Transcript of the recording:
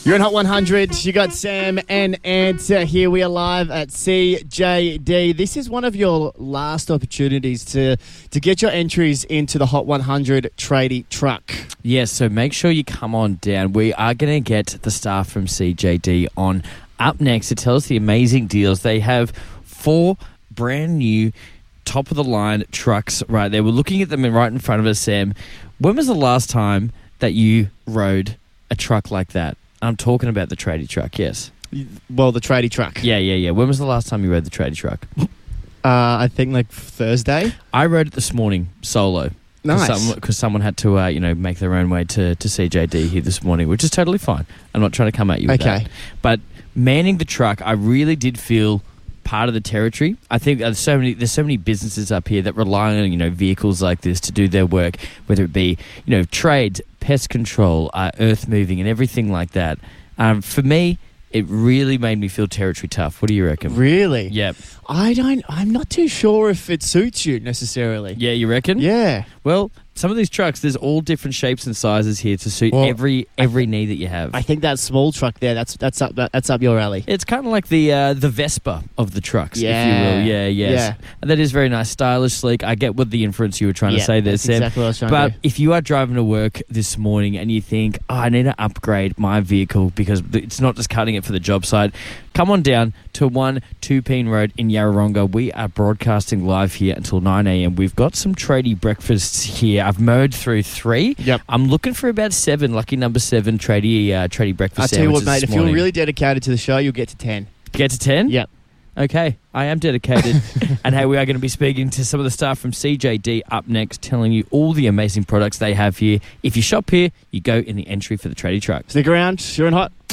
You're in Hot 100. You got Sam and Ant here. We are live at CJD. This is one of your last opportunities to get your entries into the Hot 100 tradie truck. Yes, so make sure you come on down. We are going to get the staff from CJD on up next to tell us the amazing deals. They have 4 brand new top-of-the-line trucks right there. We're looking at them right in front of us, Sam. When was the last time that you rode a truck like that? I'm talking about the tradie truck, yes. Well, the tradie truck. Yeah. When was the last time you rode the tradie truck? I think like Thursday. I rode it this morning solo. Nice. Because someone had to, make their own way to CJD here this morning, which is totally fine. I'm not trying to come at you with that. But manning the truck, I really did feel part of the territory. I think there's so many businesses up here that rely on, vehicles like this to do their work, whether it be, trades, pest control, earth moving and everything like that. For me, it really made me feel territory tough. What do you reckon? Really? Yep. I'm not too sure if it suits you necessarily. Yeah, you reckon? Yeah. Well, some of these trucks, there's all different shapes and sizes here to suit every need that you have. I think that small truck there, that's up your alley. It's kind of like the Vespa of the trucks, if you will. Yeah, yes. Yeah. That is very nice, stylish, sleek. I get what the inference you were trying to say there, that's Sam. exactly what I was trying but to do. if you are driving to work this morning and you think, I need to upgrade my vehicle because it's not just cutting it for the job site, come on down to 1 Tupeen Road in Yarrawonga. We are broadcasting live here until 9 a.m. We've got some tradie breakfasts here. I've mowed through 3. Yep. I'm looking for about 7, lucky number 7 tradie breakfast I'll tell you what, sandwiches mate, this if you're morning. really dedicated to the show, you'll get to 10. Get to 10? Yep. Okay, I am dedicated. And hey, we are going to be speaking to some of the staff from CJD up next, telling you all the amazing products they have here. If you shop here, you go in the entry for the tradie truck. Stick around. You're in Hot.